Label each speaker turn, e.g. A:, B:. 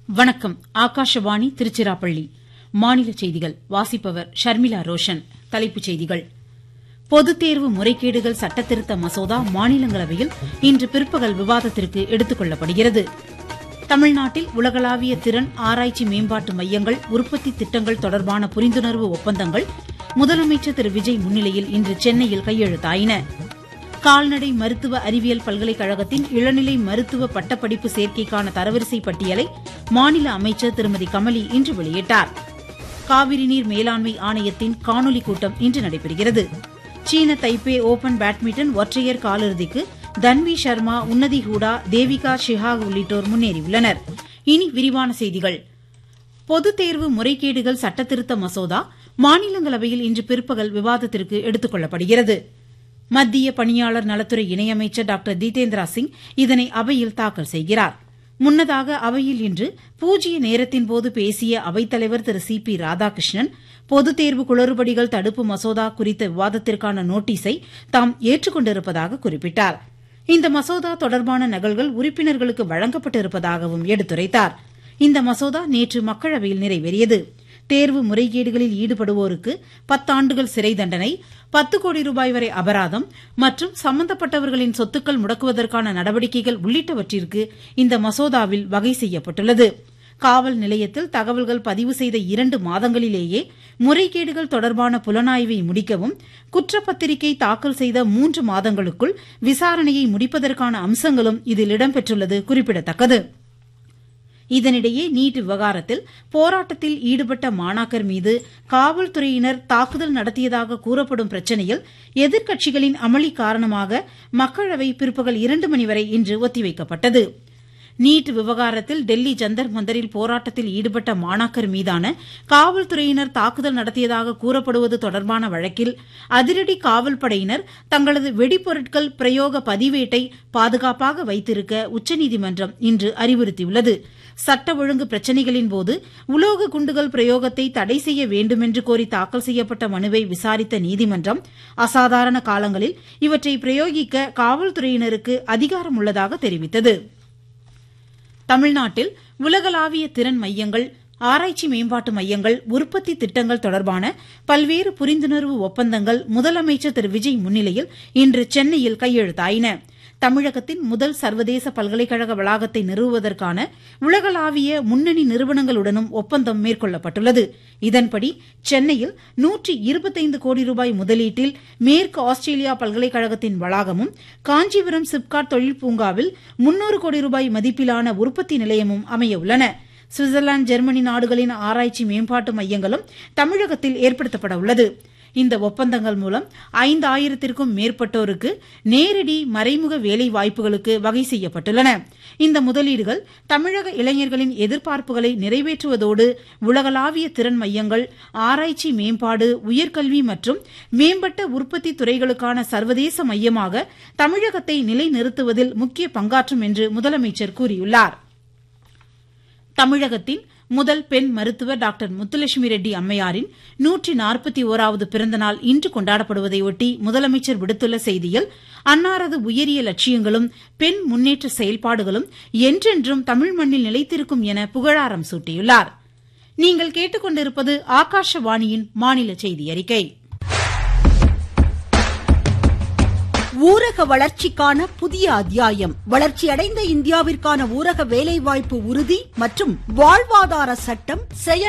A: வணக்கம். ஆகாஷவாணி திருச்சிராப்பள்ளி. மாநில செய்திகள் வாசிப்பவர் ஷர்மிளா ரோஷன். தலைப்புச் செய்திகள். பொதுத் தேர்வு முறைகேடுகள் சட்டத்திருத்த மசோதா மாநிலங்களவையில் இன்று பிற்பகல் விவாதத்திற்கு எடுத்துக் கொள்ளப்படுகிறது. தமிழ்நாட்டில் உலகளாவிய திறன் ஆராய்ச்சி மேம்பாட்டு மையங்கள் உற்பத்தி திட்டங்கள் தொடர்பான புரிந்துணர்வு ஒப்பந்தங்கள் முதலமைச்சர் திரு விஜய் முன்னிலையில் இன்று சென்னையில் கையெழுத்தாயின. கால்நடை மருத்துவ அறிவியல் பல்கலைக்கழகத்தின் இளநிலை மருத்துவ பட்டப்படிப்பு சேர்க்கைக்கான தரவரிசை பட்டியலை மாநில அமைச்சர் திருமதி கமலி இன்று வெளியிட்டார். காவிரி நீர் மேலாண்மை ஆணையத்தின் காணொலி கூட்டம் இன்று நடைபெறுகிறது. சீன தைப்பே ஓபன் பேட்மிண்டன் ஒற்றையர் காலிறுதிக்கு தன்வி சர்மா, உன்னதி ஹூடா, தேவிகா ஷிஹாக் உள்ளிட்டோர் முன்னேறியுள்ளனர். இனி விரிவான செய்திகள். பொதுத் தேர்வு முறைகேடுகள் சட்டத்திருத்த மசோதா மாநிலங்களவையில் இன்று பிற்பகல் விவாதத்திற்கு எடுத்துக் கொள்ளப்படுகிறது. மத்திய பணியாளர் நலத்துறை இணையமைச்சர் டாக்டர் ஜிதேந்திர சிங் இதனை அவையில் தாக்கல் செய்கிறார். முன்னதாக அவையில் இன்று பூஜ்ய நேரத்தின்போது பேசிய அவைத்தலைவர் திரு சி பி ராதாகிருஷ்ணன், பொதுத் தேர்வு குளறுபடிகள் தடுப்பு மசோதா குறித்த விவாதத்திற்கான நோட்டீஸை தாம் ஏற்றுக் கொண்டிருப்பதாக குறிப்பிட்டார். இந்த மசோதா தொடர்பான நகல்கள் உறுப்பினர்களுக்கு வழங்கப்பட்டிருப்பதாகவும் எடுத்துரைத்தார். இந்த மசோதா நேற்று மக்களவையில் நிறைவேறியது. தேர்வு முறைகேடுகளில் ஈடுபடுவோருக்கு 10 ஆண்டுகள் சிறை தண்டனை, 10 கோடி ரூபாய் வரை அபராதம் மற்றும் சம்பந்தப்பட்டவர்களின் சொத்துக்கள் முடக்குவதற்கான நடவடிக்கைகள் உள்ளிட்டவற்றிற்கு இந்த மசோதாவில் வகை செய்யப்பட்டுள்ளது. காவல் நிலையத்தில் தகவல்கள் பதிவு செய்த 2 மாதங்களிலேயே முறைகேடுகள் தொடர்பான புலனாய்வை முடிக்கவும், குற்றப்பத்திரிகை தாக்கல் செய்த 3 மாதங்களுக்குள் விசாரணையை முடிப்பதற்கான அம்சங்களும் இதில் இடம்பெற்றுள்ளது குறிப்பிடத்தக்கது. இதனிடையே நீட் விவகாரத்தில் போராட்டத்தில் ஈடுபட்ட மாணாக்கர் மீது காவல்துறையினர் தாக்குதல் நடத்தியதாக கூறப்படும் பிரச்சினையில் எதிர்க்கட்சிகளின் அமளி காரணமாக மக்களவை பிற்பகல் 2 மணி வரை இன்று ஒத்திவைக்கப்பட்டது. நீட் விவகாரத்தில் டெல்லி ஜந்தர் மந்தரில் போராட்டத்தில் ஈடுபட்ட மாணாக்கர் மீதான காவல்துறையினர் தாக்குதல் நடத்தியதாக கூறப்படுவது தொடர்பான வழக்கில் அதிரடி காவல்படையினர் தங்களது வெடிப்பொருட்கள் பிரயோக பதிவேட்டை பாதுகாப்பாக வைத்திருக்க உச்சநீதிமன்றம் இன்று அறிவுறுத்தியுள்ளது. சட்ட ஒழுங்கு பிரச்சினைகளின்போது உலோக குண்டுகள் பிரயோகத்தை தடை செய்ய வேண்டுமென்று கோரி தாக்கல் செய்யப்பட்ட மனுவை விசாரித்த நீதிமன்றம் அசாதாரண காலங்களில் இவற்றை பிரயோகிக்க காவல்துறையினருக்கு அதிகாரம் உள்ளதாக தெரிவித்தது. தமிழ்நாட்டில் உலகளாவிய திறன் மையங்கள், ஆராய்ச்சி மேம்பாட்டு மையங்கள், உற்பத்தி திட்டங்கள் தொடர்பான பல்வேறு புரிந்துணர்வு ஒப்பந்தங்கள் முதலமைச்சர் திரு விஜய் முன்னிலையில் இன்று சென்னையில் கையெழுத்தாயின. தமிழகத்தின் முதல் சர்வதேச பல்கலைக்கழக வளாகத்தை நிறுவுவதற்கான உலகளாவிய முன்னணி நிறுவனங்களுடனும் ஒப்பந்தம் மேற்கொள்ளப்பட்டுள்ளது. இதன்படி சென்னையில் 125 கோடி ரூபாய் முதலீட்டில் மேற்கு ஆஸ்திரேலியா பல்கலைக்கழகத்தின் வளாகமும், காஞ்சிபுரம் சிப்காட் தொழில் பூங்காவில் 300 கோடி ரூபாய் மதிப்பிலான உற்பத்தி நிலையமும் அமையவுள்ளன. சுவிட்சர்லாந்து, ஜெர்மனி நாடுகளின் ஆராய்ச்சி மேம்பாட்டு மையங்களும் தமிழகத்தில் ஏற்படுத்தப்பட உள்ளது. இந்த ஒப்பந்தங்கள் மூலம் 5000த்திற்கும் மேற்பட்டோருக்கு நேரடி மறைமுக வேலை வாய்ப்புகளுக்கு வகை செய்யப்பட்டுள்ளன. இந்த முதலீடுகள் தமிழக இளைஞர்களின் எதிர்பார்ப்புகளை நிறைவேற்றுவதோடு உலகளாவிய திறன் மையங்கள், ஆராய்ச்சி மேம்பாடு, உயர்கல்வி மற்றும் மேம்பட்ட உற்பத்தி துறைகளுக்கான சர்வதேச மையமாக தமிழகத்தை நிலைநிறுத்துவதில் முக்கிய பங்காற்றும் என்று முதலமைச்சர் கூறியுள்ளார். தமிழகத்தின் முதல் பெண் மருத்துவர் டாக்டர் முத்துலட்சுமி ரெட்டி அம்மையாரின் 141வது பிறந்தநாள் இன்று கொண்டாடப்படுவதையொட்டி முதலமைச்சர் விடுத்துள்ள செய்தியில், அன்னாரது உயரிய லட்சியங்களும் பெண் முன்னேற்ற செயல்பாடுகளும் என்றென்றும் தமிழ் மண்ணில் நிலைத்திருக்கும் என புகழாரம் சூட்டியுள்ளார். நீங்கள் கேட்டுக்கொண்டிருப்பது ஆகாஷவாணியின் மாநில செய்தி அறிக்கை.
B: ஊரக வளர்ச்சிக்கான புதிய அத்தியாயம். வளர்ச்சியடைந்த இந்தியாவிற்கான ஊரக வேலைவாய்ப்பு உறுதி மற்றும் வாழ்வாதார சட்டம் செயல்